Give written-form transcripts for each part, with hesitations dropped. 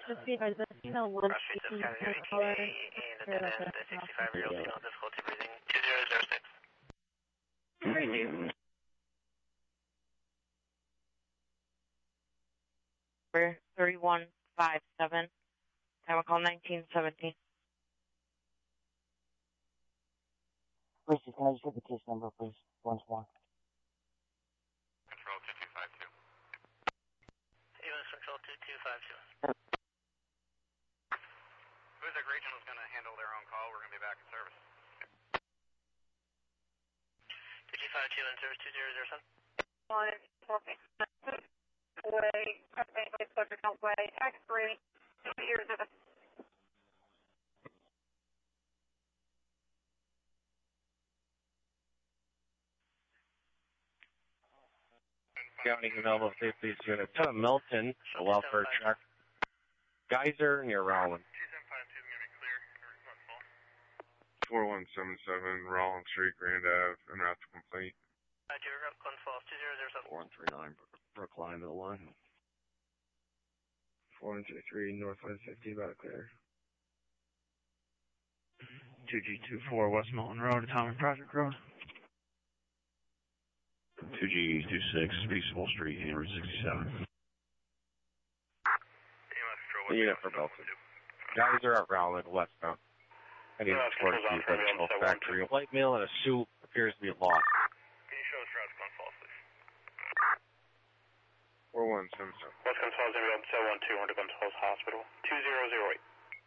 Speed by the female one speaking and attendant 65-year-old female difficulty breathing 2006. Number 3157. Time call 1917. Please, can I just get the case number, please, once more? Control 2252. Control 2252. Hoosick Regional is going to handle their own call. We're going to be back in service. 2252 in service 2007. Way, X3, 2 years of it. County Canova Safety Unit 10 Milton, a welfare truck. Geyser near Rollins. 2752 is going to be clear. 4177 Rollins Street, Grand Ave, en route to complete. 4139 Brookline to the line. 4123 Northwest 50, about clear. 2G24 West Milton Road, Atomic Project Road. 2G26 Peaceful Street, Hammer 67. Unit for Belton. Guys are at Rowland, westbound. Heading towards the vegetable factory. A white male in a suit appears to be lost. Can you show us routes Glen Falls, please? 4177. West Glen Falls, inbound 712 to Glen Falls Hospital. 2008.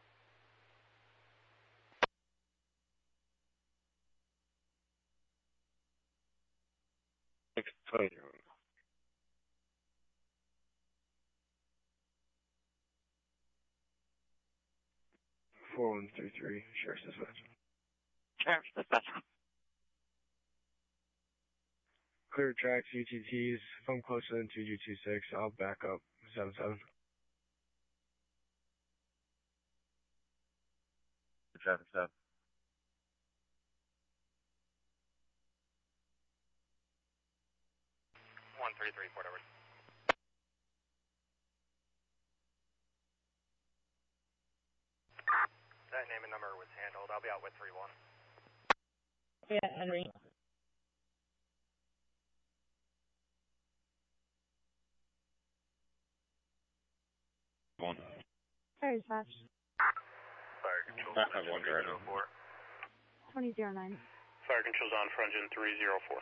Explain. 4133 Sheriff's Dispatch. Sheriff's Dispatch. Clear tracks, UTTs. If I'm closer than 2G26, I'll back up 77. Traffic stop. One 33 Port Edward. That name and number was handled. I'll be out with 3-1. Yeah, Henry. One. Fire dispatch. Fire control. 5-1 2009. Fire control's on for engine 304.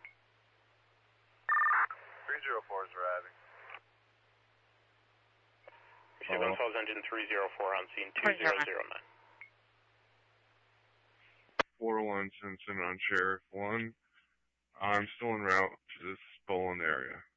304 is arriving. Glen Falls engine 304 on scene 2009. 401 Simpson on Sheriff 1. I'm still en route to this Boland area.